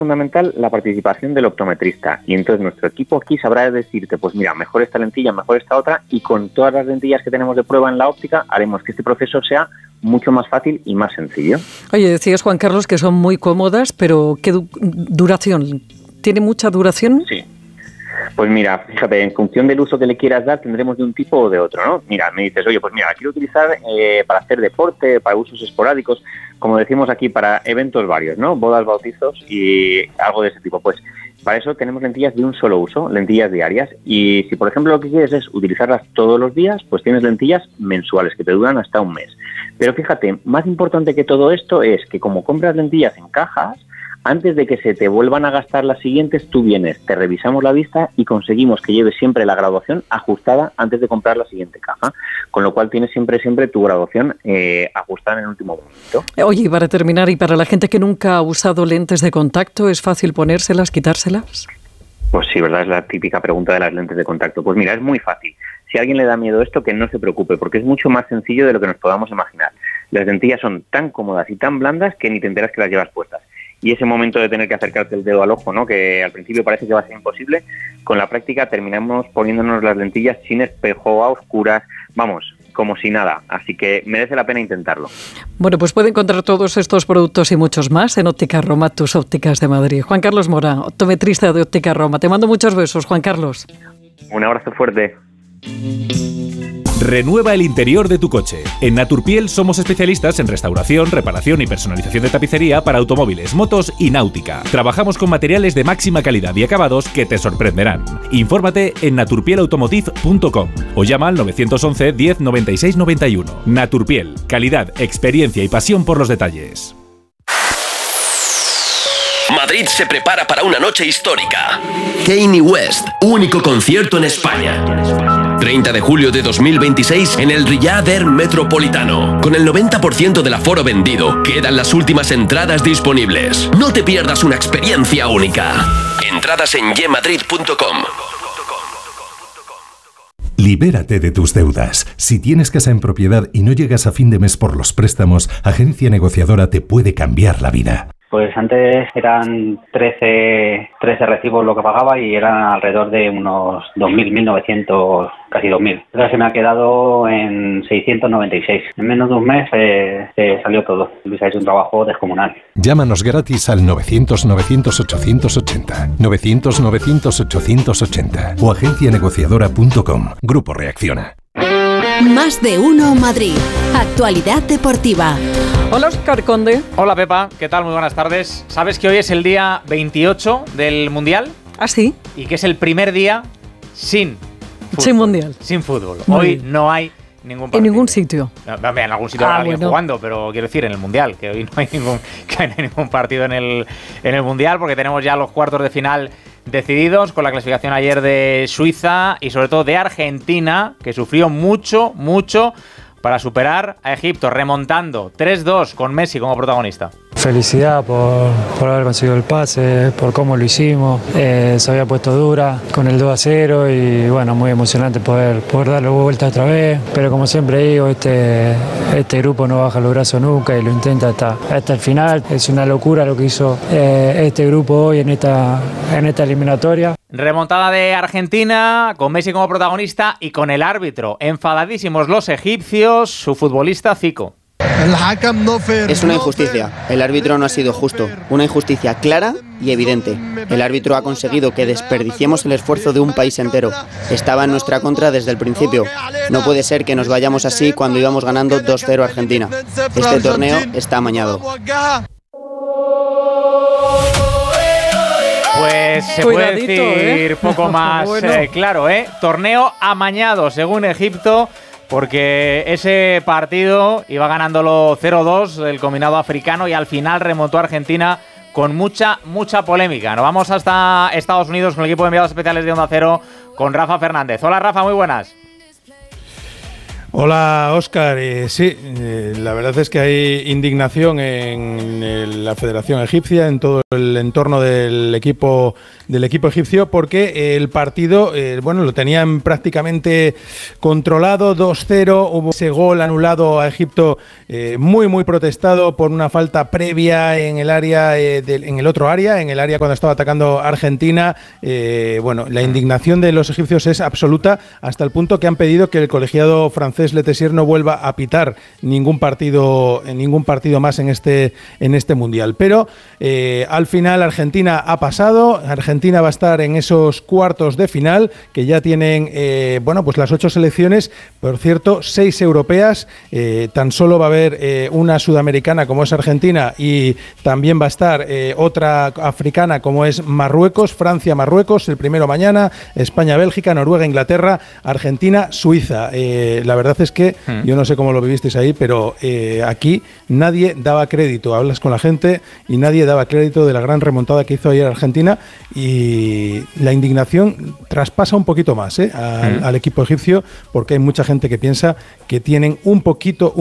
fundamental la participación del optometrista, y entonces nuestro equipo aquí sabrá decirte, pues mira, mejor esta lentilla, mejor esta otra, y con todas las lentillas que tenemos de prueba en la óptica haremos que este proceso sea mucho más fácil y más sencillo. Oye, decías, Juan Carlos, que son muy cómodas, pero ¿qué duración? ¿Tiene mucha duración? Sí. Pues mira, fíjate, en función del uso que le quieras dar, tendremos de un tipo o de otro, ¿no? Mira, me dices, oye, pues mira, la quiero utilizar para hacer deporte, para usos esporádicos, como decimos aquí, para eventos varios, ¿no? Bodas, bautizos y algo de ese tipo. Pues para eso tenemos lentillas de un solo uso, lentillas diarias. Y si, por ejemplo, lo que quieres es utilizarlas todos los días, pues tienes lentillas mensuales que te duran hasta un mes. Pero fíjate, más importante que todo esto es que como compras lentillas en cajas, antes de que se te vuelvan a gastar las siguientes, tú vienes, te revisamos la vista y conseguimos que lleves siempre la graduación ajustada antes de comprar la siguiente caja, con lo cual tienes siempre tu graduación ajustada en el último momento. Oye, y para terminar, y para la gente que nunca ha usado lentes de contacto, ¿es fácil ponérselas, quitárselas? Pues sí, ¿verdad? Es la típica pregunta de las lentes de contacto. Pues mira, es muy fácil. Si a alguien le da miedo esto, que no se preocupe, porque es mucho más sencillo de lo que nos podamos imaginar. Las lentillas son tan cómodas y tan blandas que ni te enteras que las llevas puestas. Y ese momento de tener que acercarte el dedo al ojo, ¿no?, que al principio parece que va a ser imposible, con la práctica terminamos poniéndonos las lentillas sin espejo, a oscuras, vamos, como si nada. Así que merece la pena intentarlo. Bueno, pues puede encontrar todos estos productos y muchos más en Óptica Roma, tus ópticas de Madrid. Juan Carlos Mora, optometrista de Óptica Roma. Te mando muchos besos, Juan Carlos. Un abrazo fuerte. Renueva el interior de tu coche. En Naturpiel somos especialistas en restauración, reparación y personalización de tapicería para automóviles, motos y náutica. Trabajamos con materiales de máxima calidad y acabados que te sorprenderán. Infórmate en naturpielautomotive.com o llama al 911 10 96 91. Naturpiel, calidad, experiencia y pasión por los detalles. Madrid se prepara para una noche histórica. Kanye West, único concierto en España. 30 de julio de 2026 en el Riyadh Air Metropolitano. Con el 90% del aforo vendido, quedan las últimas entradas disponibles. No te pierdas una experiencia única. Entradas en yemadrid.com. Libérate de tus deudas. Si tienes casa en propiedad y no llegas a fin de mes por los préstamos, Agencia Negociadora te puede cambiar la vida. Pues antes eran 13 recibos lo que pagaba y eran alrededor de unos 2.000, 1.900, casi 2.000. Ahora se me ha quedado en 696. En menos de un mes salió todo. Luis ha hecho un trabajo descomunal. Llámanos gratis al 900-900-880, 900-900-880 o agencianegociadora.com. Grupo Reacciona. Más de uno Madrid. Actualidad deportiva. Hola, Óscar Conde. Hola, Pepa. ¿Qué tal? Muy buenas tardes. ¿Sabes que hoy es el día 28 del Mundial? ¿Ah, sí? Y que es el primer día sin fútbol. Sin Mundial. Sin fútbol. Muy hoy bien. no hay ningún partido. En ningún sitio. En algún sitio habrá alguien jugando, pero quiero decir, en el Mundial, que hoy no hay ningún partido en el Mundial, porque tenemos ya los cuartos de final decididos, con la clasificación ayer de Suiza y sobre todo de Argentina, que sufrió mucho para superar a Egipto, remontando 3-2 con Messi como protagonista. Felicidad por haber conseguido el pase, por cómo lo hicimos. Se había puesto dura con el 2-0 y bueno, muy emocionante poder darle vuelta otra vez. Pero como siempre digo, este grupo no baja los brazos nunca y lo intenta hasta el final. Es una locura lo que hizo este grupo hoy en esta eliminatoria. Remontada de Argentina, con Messi como protagonista y con el árbitro. Enfadadísimos los egipcios, su futbolista Zico. Es una injusticia. El árbitro no ha sido justo. Una injusticia clara y evidente. El árbitro ha conseguido que desperdiciemos el esfuerzo de un país entero. Estaba en nuestra contra desde el principio. No puede ser que nos vayamos así cuando íbamos ganando 2-0 a Argentina. Este torneo está amañado. Pues se puede decir poco más bueno. Claro, torneo amañado según Egipto, porque ese partido iba ganándolo 0-2 el combinado africano y al final remontó a Argentina con mucha polémica. Nos vamos hasta Estados Unidos con el equipo de enviados especiales de Onda Cero con Rafa Fernández. Hola, Rafa, muy buenas. Hola, Óscar. Sí, la verdad es que hay indignación en la Federación Egipcia, en todo el entorno del equipo egipcio, porque el partido, lo tenían prácticamente controlado, 2-0, hubo ese gol anulado a Egipto, muy protestado por una falta previa en el área, en el otro área, en el área cuando estaba atacando Argentina. La indignación de los egipcios es absoluta, hasta el punto que han pedido que el colegiado francés Le Tessier no vuelva a pitar ningún partido más en este mundial. Pero al final Argentina ha pasado. Argentina va a estar en esos cuartos de final, que ya tienen las 8 selecciones, por cierto, 6 europeas. Tan solo va a haber una sudamericana como es Argentina, y también va a estar otra africana como es Marruecos, Francia-Marruecos, el primero mañana, España-Bélgica, Noruega-Inglaterra, Argentina-Suiza. La verdad es que yo no sé cómo lo vivisteis ahí, pero aquí nadie daba crédito. Hablas con la gente y nadie daba crédito de la gran remontada que hizo ayer Argentina, y la indignación traspasa un poquito más al equipo egipcio, porque hay mucha gente que piensa que tienen un poquito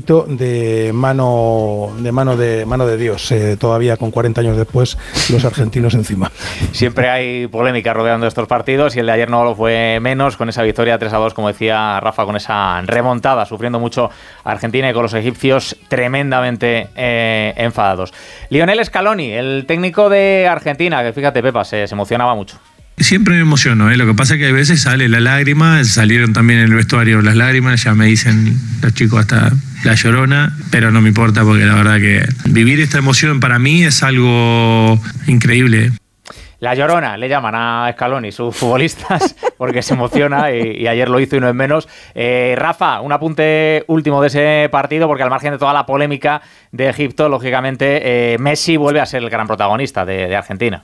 de mano de Dios todavía, con 40 años después, los argentinos encima. Siempre hay polémica rodeando estos partidos, y el de ayer no lo fue menos, con esa victoria 3-2, como decía Rafa, con esa remontada, sufriendo mucho Argentina, y con los egipcios tremendamente enfadados. Lionel Scaloni, el técnico de Argentina, que fíjate, Pepa, se emocionaba mucho. Siempre me emociono, lo que pasa es que a veces sale la lágrima, salieron también en el vestuario las lágrimas, ya me dicen los chicos hasta la llorona, pero no me importa, porque la verdad que vivir esta emoción para mí es algo increíble. La Llorona le llaman a Scaloni sus futbolistas, porque se emociona, y ayer lo hizo y no es menos. Rafa, un apunte último de ese partido, porque al margen de toda la polémica de Egipto, lógicamente Messi vuelve a ser el gran protagonista de Argentina.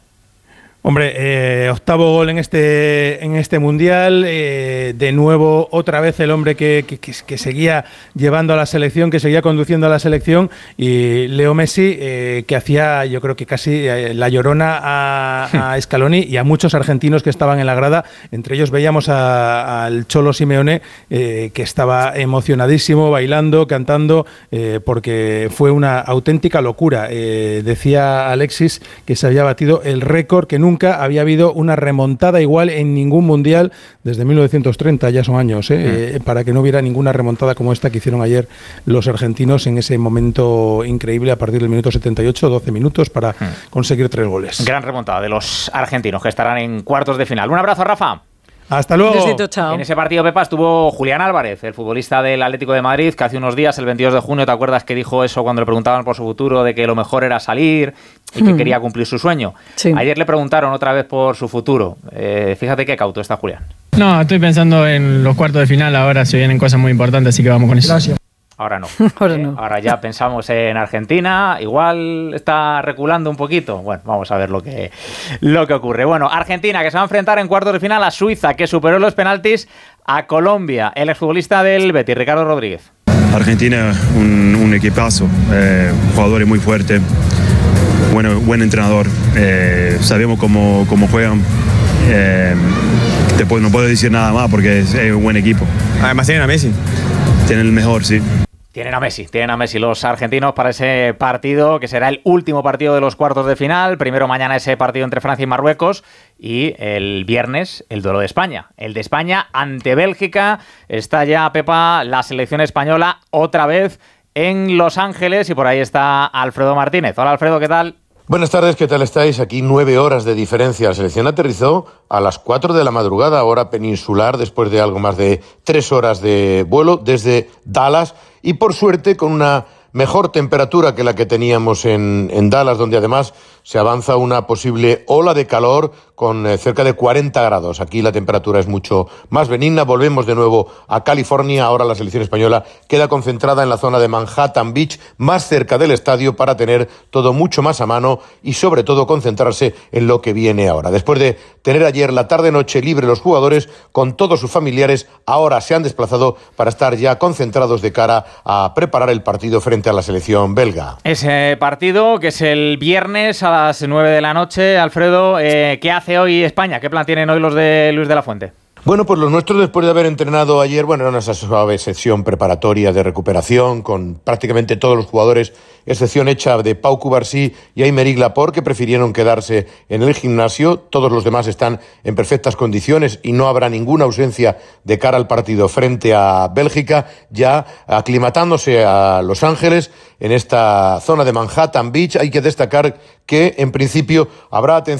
Hombre, octavo gol en este Mundial, de nuevo otra vez el hombre que seguía llevando a la selección, que seguía conduciendo a la selección, y Leo Messi, que hacía, yo creo que casi la llorona a Scaloni y a muchos argentinos que estaban en la grada. Entre ellos veíamos al Cholo Simeone, que estaba emocionadísimo, bailando, cantando, porque fue una auténtica locura. Decía Alexis que se había batido el récord, que nunca había habido una remontada igual en ningún mundial desde 1930, ya son años, para que no hubiera ninguna remontada como esta que hicieron ayer los argentinos en ese momento increíble, a partir del minuto 78, 12 minutos para conseguir 3 goles. Gran remontada de los argentinos, que estarán en cuartos de final. Un abrazo, Rafa. Hasta luego. Besito, chao. En ese partido, Pepa, estuvo Julián Álvarez, el futbolista del Atlético de Madrid, que hace unos días, el 22 de junio, ¿te acuerdas que dijo eso cuando le preguntaban por su futuro, de que lo mejor era salir y que quería cumplir su sueño? Sí. Ayer le preguntaron otra vez por su futuro. Fíjate qué cauto está Julián. No, estoy pensando en los cuartos de final, ahora se vienen cosas muy importantes, así que vamos con eso. Gracias. Ahora no. Ahora ya pensamos en Argentina, igual está reculando un poquito. Bueno, vamos a ver lo que ocurre. Bueno, Argentina, que se va a enfrentar en cuartos de final a Suiza, que superó en los penaltis a Colombia. El exfutbolista del Betis, Ricardo Rodríguez. Argentina, un equipazo, jugadores muy fuertes, buen entrenador, sabemos cómo juegan. Después no puedo decir nada más porque es un buen equipo. Además tienen a Messi. Tienen el mejor, sí. Tienen a Messi los argentinos para ese partido, que será el último partido de los cuartos de final. Primero mañana ese partido entre Francia y Marruecos, y el viernes el duelo de España. El de España ante Bélgica. Está ya, Pepa, la selección española otra vez en Los Ángeles, y por ahí está Alfredo Martínez. Hola, Alfredo, ¿qué tal? Buenas tardes, ¿qué tal estáis? Aquí 9 horas de diferencia. La selección aterrizó a las 4 de la madrugada, hora peninsular, después de algo más de 3 horas de vuelo desde Dallas, y por suerte con una mejor temperatura que la que teníamos en Dallas, donde además se avanza una posible ola de calor con cerca de 40 grados. Aquí la temperatura es mucho más benigna. Volvemos de nuevo a California. Ahora la selección española queda concentrada en la zona de Manhattan Beach, más cerca del estadio, para tener todo mucho más a mano y sobre todo concentrarse en lo que viene ahora. Después de tener ayer la tarde-noche libre, los jugadores con todos sus familiares ahora se han desplazado para estar ya concentrados de cara a preparar el partido frente a la selección belga. Ese partido que es el viernes a las 9 de la noche. Alfredo, ¿qué hace hoy España? ¿Qué plan tienen hoy los de Luis de la Fuente? Bueno, pues los nuestros, después de haber entrenado ayer, era una suave sesión preparatoria de recuperación con prácticamente todos los jugadores, excepción hecha de Pau Cubarsí y Aymeric Laporte, que prefirieron quedarse en el gimnasio. Todos los demás están en perfectas condiciones y no habrá ninguna ausencia de cara al partido frente a Bélgica, ya aclimatándose a Los Ángeles en esta zona de Manhattan Beach. Hay que destacar que en principio habrá atención